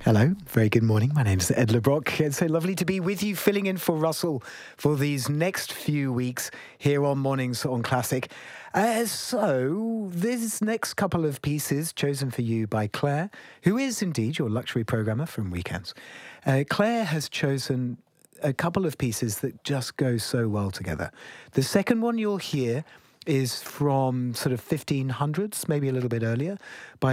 Hello, very good morning. My name's Ed LeBrock. It's so lovely to be with you, filling in for Russell for these next few weeks here on Mornings on Classic. So, this next couple of pieces chosen for you by Claire, who is indeed your luxury programmer from Weekends. Claire has chosen a couple of pieces that just go so well together. The second one you'll hear is from sort of 1500s, maybe a little bit earlier, by